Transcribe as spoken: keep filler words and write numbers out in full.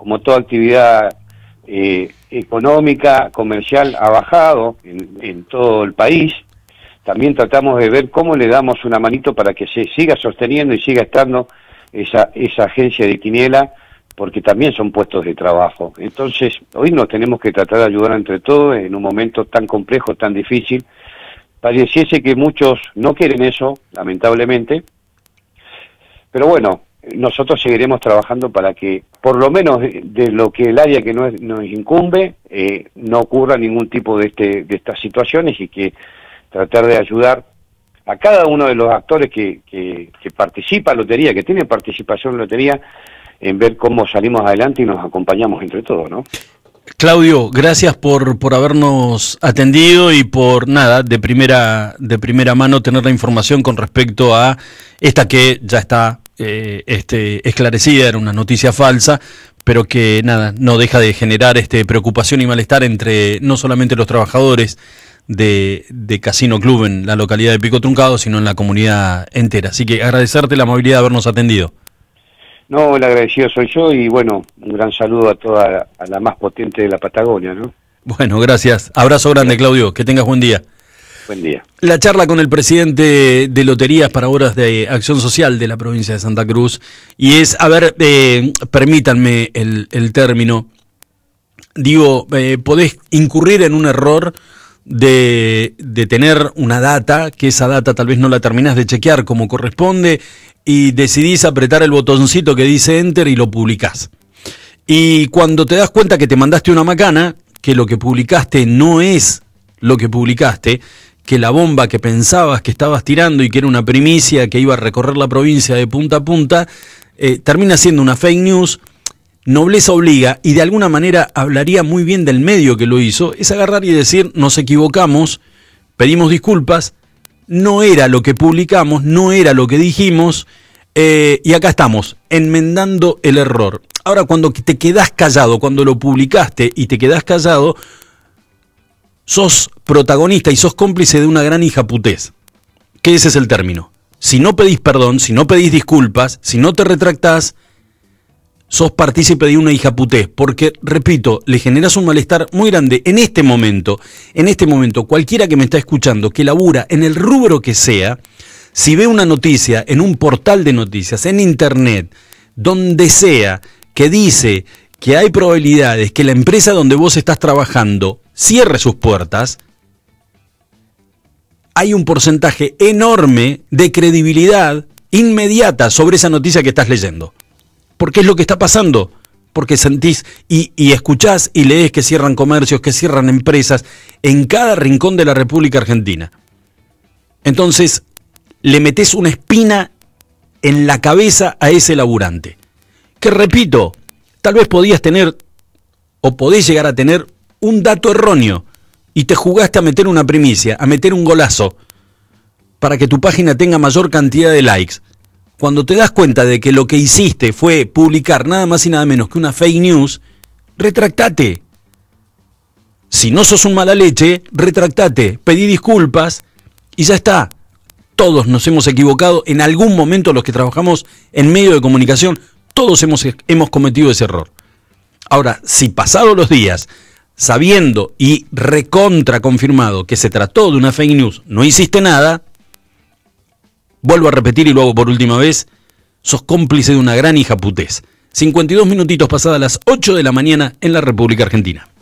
como toda actividad eh, económica, comercial, ha bajado en, en todo el país. También tratamos de ver cómo le damos una manito para que se siga sosteniendo y siga estando esa, esa agencia de quiniela, porque también son puestos de trabajo. Entonces, hoy nos tenemos que tratar de ayudar entre todos en un momento tan complejo, tan difícil. Pareciese que muchos no quieren eso, lamentablemente, pero bueno, nosotros seguiremos trabajando para que, por lo menos de, de lo que el área que nos, nos incumbe, eh, no ocurra ningún tipo de, este, de estas situaciones y que tratar de ayudar a cada uno de los actores que, que, que participa en lotería, que tiene participación en lotería, en ver cómo salimos adelante y nos acompañamos entre todos, ¿no? Claudio, gracias por, por habernos atendido y por nada, de primera, de primera mano tener la información con respecto a esta que ya está eh, este, esclarecida, era una noticia falsa, pero que nada, no deja de generar este, preocupación y malestar entre no solamente los trabajadores de, de Casino Club en la localidad de Pico Truncado, sino en la comunidad entera. Así que agradecerte la amabilidad de habernos atendido. No, el agradecido soy yo y bueno, un gran saludo a toda a la más potente de la Patagonia, ¿no? Bueno, gracias. Abrazo grande, Claudio. Que tengas buen día. Buen día. La charla con el presidente de Loterías para Obras de Acción Social de la provincia de Santa Cruz. Y es, a ver, eh, permítanme el, el término. Digo, eh, podés incurrir en un error de, de tener una data, que esa data tal vez no la terminás de chequear como corresponde, y decidís apretar el botoncito que dice Enter y lo publicás. Y cuando te das cuenta que te mandaste una macana, que lo que publicaste no es lo que publicaste, que la bomba que pensabas que estabas tirando y que era una primicia que iba a recorrer la provincia de punta a punta, eh, termina siendo una fake news. Nobleza obliga, y de alguna manera hablaría muy bien del medio que lo hizo, es agarrar y decir, nos equivocamos, pedimos disculpas, no era lo que publicamos, no era lo que dijimos, eh, y acá estamos, enmendando el error. Ahora, cuando te quedás callado, cuando lo publicaste y te quedás callado, sos protagonista y sos cómplice de una gran hijaputés. Que ese es el término. Si no pedís perdón, si no pedís disculpas, si no te retractás, sos partícipe de una hijaputés, porque, repito, le generas un malestar muy grande en este momento, en este momento, cualquiera que me está escuchando, que labura en el rubro que sea, si ve una noticia en un portal de noticias, en internet, donde sea, que dice que hay probabilidades que la empresa donde vos estás trabajando cierre sus puertas, hay un porcentaje enorme de credibilidad inmediata sobre esa noticia que estás leyendo. Porque es lo que está pasando, porque sentís y, y escuchás y lees que cierran comercios, que cierran empresas en cada rincón de la República Argentina. Entonces, le metés una espina en la cabeza a ese laburante. Que repito, tal vez podías tener, o podés llegar a tener, un dato erróneo, y te jugaste a meter una primicia, a meter un golazo, para que tu página tenga mayor cantidad de likes. Cuando te das cuenta de que lo que hiciste fue publicar nada más y nada menos que una fake news, retractate. Si no sos un mala leche, retractate, pedí disculpas y ya está. Todos nos hemos equivocado en algún momento, los que trabajamos en medio de comunicación, todos hemos, hemos cometido ese error. Ahora, si pasados los días, sabiendo y recontra confirmado que se trató de una fake news, no hiciste nada, vuelvo a repetir y lo hago por última vez, sos cómplice de una gran hijaputés. cincuenta y dos minutitos pasadas las ocho de la mañana en la República Argentina.